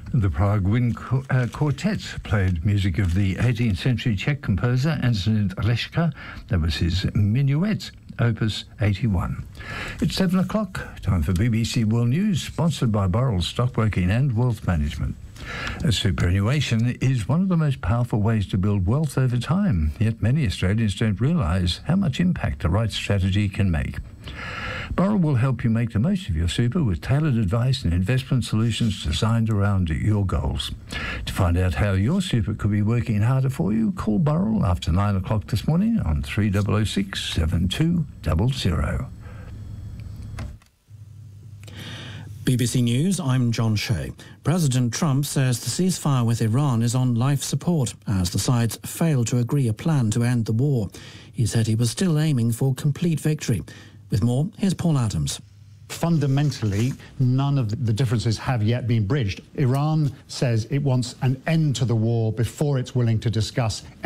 The Prague Wind Quartet played music of the 18th century Czech composer Antonín Dvořák. That was his Minuet, Opus 81. It's 7 o'clock, time for BBC World News, sponsored by Boral Stockbroking and Wealth Management. Superannuation is one of the most powerful ways to build wealth over time, yet many Australians don't realise how much impact the right strategy can make. Boral will help you make the most of your super with tailored advice and investment solutions designed around your goals. To find out how your super could be working harder for you, call Boral after 9 o'clock this morning on 3006 7200. BBC News, I'm John Shea. President Trump says the ceasefire with Iran is on life support as the sides failed to agree a plan to end the war. He said he was still aiming for complete victory. With more, here's Paul Adams. Fundamentally, none of the differences have yet been bridged. Iran says it wants an end to the war before it's willing to discuss